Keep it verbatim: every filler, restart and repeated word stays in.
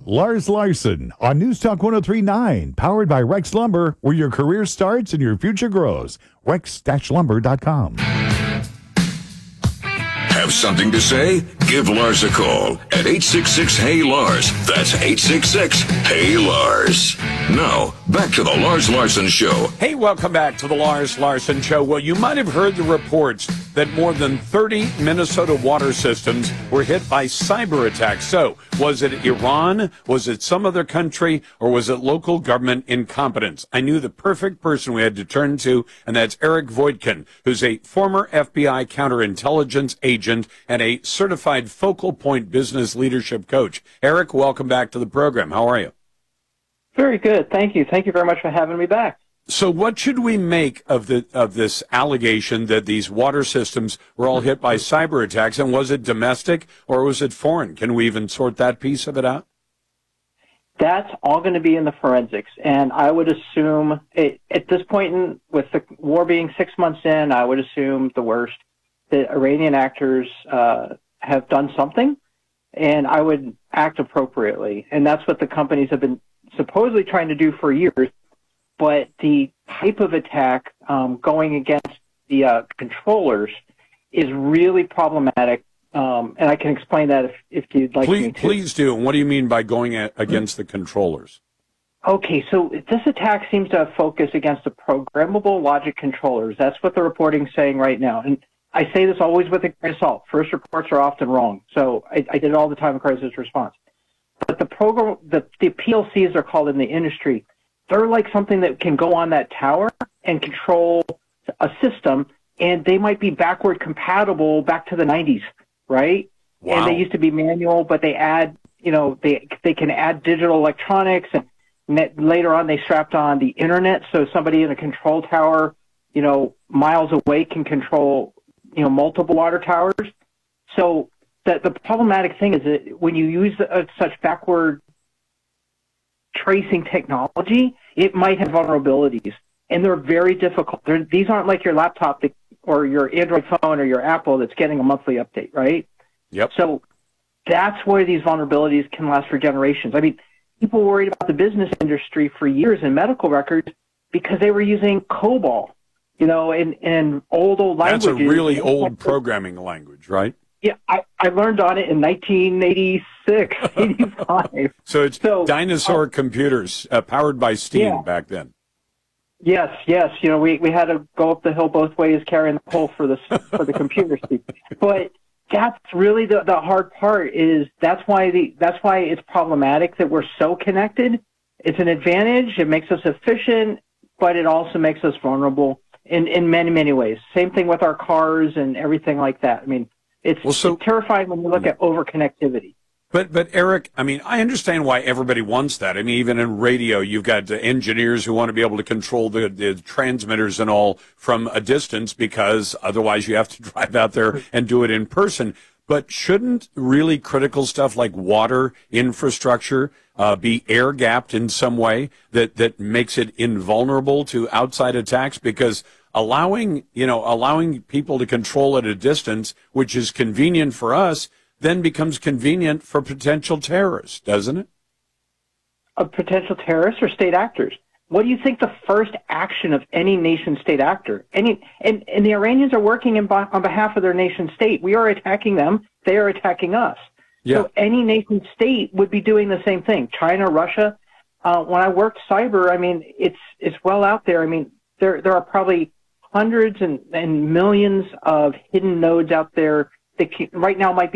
Lars Larson on News Talk one oh three point nine, powered by Rex Lumber, where your career starts and your future grows. rex dash lumber dot com. Have something to say? Give Lars a call at eight six six, H E Y, Lars. That's eight six six, H E Y, Lars. Now, back to the Lars Larson Show. Hey, welcome back to the Lars Larson Show. Well, you might have heard the reports that more than thirty Minnesota water systems were hit by cyber attacks. So, was it Iran? Was it some other country? Or was it local government incompetence? I knew the perfect person we had to turn to, and that's Eric Voitkin, who's a former F B I counterintelligence agent and a certified focal point business leadership coach. Eric, welcome back to the program. How are you? Very good. Thank you. Thank you very much for having me back. So what should we make of the of this allegation that these water systems were all hit by cyber attacks? And was it domestic or was it foreign? Can we even sort that piece of it out? That's all going to be in the forensics. And I would assume it, at this point, in, with the war being six months in, I would assume the worst. The Iranian actors uh, have done something, and I would act appropriately. And that's what the companies have been supposedly trying to do for years. But the type of attack um, going against the uh, controllers is really problematic, um, and I can explain that if, if you'd like please, me to. Please do. And what do you mean by going at, against the controllers? Okay, so this attack seems to focus against the programmable logic controllers. That's what the reporting's saying right now. And I say this always with a grain of salt. First reports are often wrong, so I, I did it all the time in crisis response. But the program, the, the P L Cs are called in the industry. They're like something that can go on that tower and control a system, and they might be backward compatible back to the nineties, right? Wow. And they used to be manual, but they add, you know, they they can add digital electronics, and net, later on they strapped on the internet, so somebody in a control tower, you know, miles away can control, you know, multiple water towers. So the the problematic thing is that when you use uh, such backward tracing technology, it might have vulnerabilities, and they're very difficult. They're, these aren't like your laptop that, or your Android phone or your Apple that's getting a monthly update, right? Yep. So that's where these vulnerabilities can last for generations. I mean, people worried about the business industry for years in medical records because they were using COBOL, you know, and, and old, old languages. That's a really old programming language, right? Yeah, I, I learned on it in nineteen eighty-six, eighty-five. So it's so, dinosaur uh, computers uh, powered by steam yeah. back then. Yes, yes. You know, we, we had to go up the hill both ways carrying the pole for the, for the computer speed. But that's really the, the hard part is that's why the that's why it's problematic that we're so connected. It's an advantage. It makes us efficient, but it also makes us vulnerable in, in many, many ways. Same thing with our cars and everything like that. I mean, It's, well, so, it's terrifying when you look at over-connectivity. But, but Eric, I mean, I understand why everybody wants that. I mean, even in radio, you've got uh, engineers who want to be able to control the, the transmitters and all from a distance because otherwise you have to drive out there and do it in person. But shouldn't really critical stuff like water infrastructure uh, be air-gapped in some way that, that makes it invulnerable to outside attacks? Because allowing, you know, allowing people to control at a distance, which is convenient for us, then becomes convenient for potential terrorists, doesn't it? Of potential terrorists or state actors. What do you think the first action of any nation state actor? Any and, and the Iranians are working in, on behalf of their nation state. We are attacking them. They are attacking us. Yeah. So any nation state would be doing the same thing. China, Russia. Uh, when I worked cyber, I mean, it's it's well out there. I mean, there there are probably hundreds and, and millions of hidden nodes out there that can, right now might be